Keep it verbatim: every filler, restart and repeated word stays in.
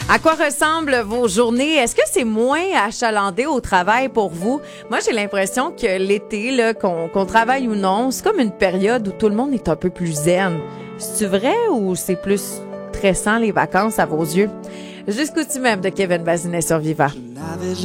À quoi ressemblent vos journées? Est-ce que c'est moins achalandé au travail pour vous? Moi, j'ai l'impression que l'été, là, qu'on, qu'on travaille ou non, c'est comme une période où tout le monde est un peu plus zen. C'est vrai ou c'est plus stressant les vacances à vos yeux? Jusqu'au même de Kevin Bazinet sur Viva.